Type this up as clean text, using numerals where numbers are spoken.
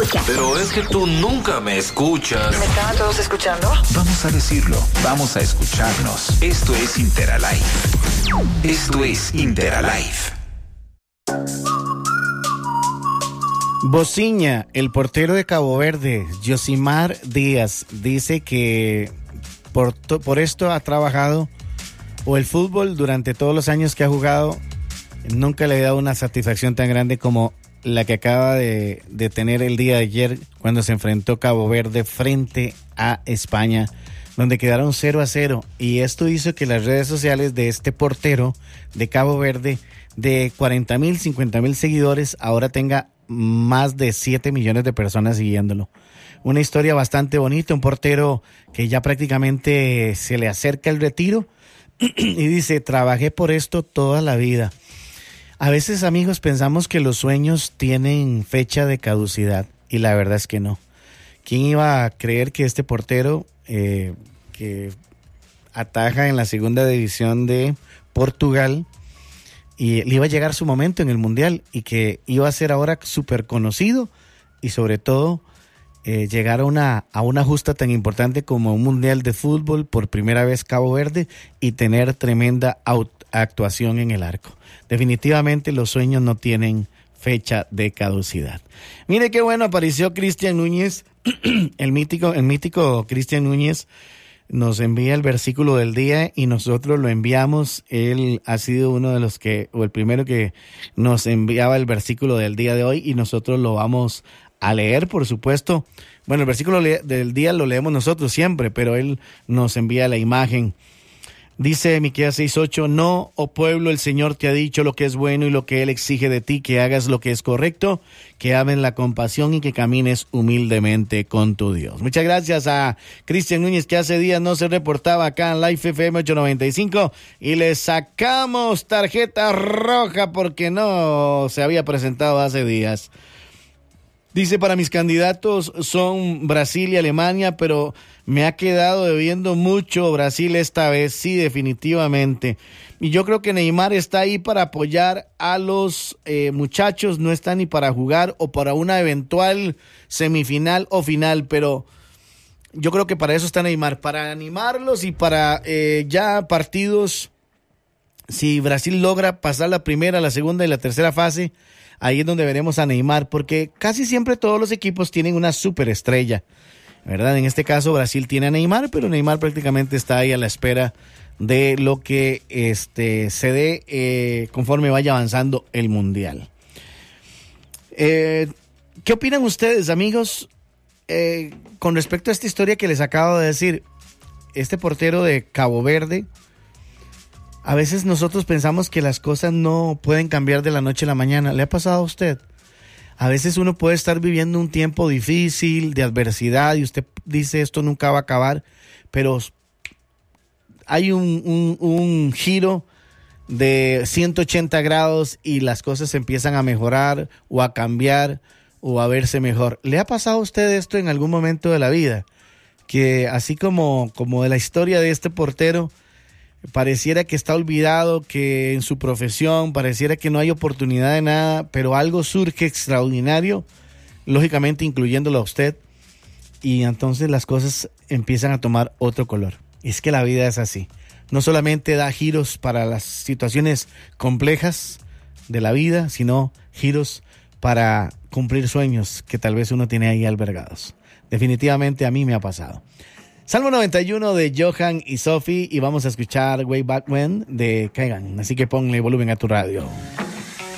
Pero es que tú nunca me escuchas. ¿Me estaban todos escuchando? Vamos a decirlo, vamos a escucharnos. Esto es Interalive. Esto es Interalive. Bociña, el portero de Cabo Verde, Yosimar Díaz, dice que por esto ha trabajado, o el fútbol durante todos los años que ha jugado, nunca le ha dado una satisfacción tan grande como la que acaba de tener el día de ayer cuando se enfrentó Cabo Verde frente a España, donde quedaron 0-0. Y esto hizo que las redes sociales de este portero de Cabo Verde, de 40,000, 50,000 seguidores, ahora tenga más de 7 millones de personas siguiéndolo. Una historia bastante bonita, un portero que ya prácticamente se le acerca el retiro y dice, trabajé por esto toda la vida. A veces, amigos, pensamos que los sueños tienen fecha de caducidad y la verdad es que no. ¿Quién iba a creer que este portero que ataja en la segunda división de Portugal y le iba a llegar su momento en el Mundial y que iba a ser ahora súper conocido y sobre todo llegar a una justa tan importante como un Mundial de fútbol por primera vez Cabo Verde y tener tremenda actuación en el arco? Definitivamente los sueños no tienen fecha de caducidad. Mire qué bueno, apareció Cristian Núñez, el mítico Cristian Núñez. Nos envía el versículo del día y nosotros lo enviamos. Él ha sido uno de los el primero que nos enviaba el versículo del día de hoy y nosotros lo vamos a leer, por supuesto. Bueno, el versículo del día lo leemos nosotros siempre, pero él nos envía la imagen. Dice Miqueas 6:8, no, oh pueblo, el Señor te ha dicho lo que es bueno y lo que Él exige de ti, que hagas lo que es correcto, que ames la compasión y que camines humildemente con tu Dios. Muchas gracias a Cristian Núñez, que hace días no se reportaba acá en Live FM 895 y le sacamos tarjeta roja porque no se había presentado hace días. Dice, para mis candidatos son Brasil y Alemania, pero me ha quedado debiendo mucho Brasil esta vez, sí, definitivamente. Y yo creo que Neymar está ahí para apoyar a los muchachos, no está ni para jugar o para una eventual semifinal o final, pero yo creo que para eso está Neymar, para animarlos y para ya partidos, si Brasil logra pasar la primera, la segunda y la tercera fase, ahí es donde veremos a Neymar, porque casi siempre todos los equipos tienen una superestrella, ¿verdad? En este caso Brasil tiene a Neymar, pero Neymar prácticamente está ahí a la espera de lo que se dé conforme vaya avanzando el Mundial. ¿Qué opinan ustedes, amigos, con respecto a esta historia que les acabo de decir? Este portero de Cabo Verde, a veces nosotros pensamos que las cosas no pueden cambiar de la noche a la mañana. ¿Le ha pasado a usted? A veces uno puede estar viviendo un tiempo difícil, de adversidad, y usted dice esto nunca va a acabar, pero hay un giro de 180 grados y las cosas empiezan a mejorar o a cambiar o a verse mejor. ¿Le ha pasado a usted esto en algún momento de la vida? Que así como de la historia de este portero, pareciera que está olvidado, que en su profesión pareciera que no hay oportunidad de nada, pero algo surge extraordinario, lógicamente incluyéndolo a usted, y entonces las cosas empiezan a tomar otro color. Es que la vida es así, no solamente da giros para las situaciones complejas de la vida, sino giros para cumplir sueños que tal vez uno tiene ahí albergados. Definitivamente a mí me ha pasado. Salmo 91 de Johan y Sophie, y vamos a escuchar Way Back When de Kaigan. Así que ponle volumen a tu radio.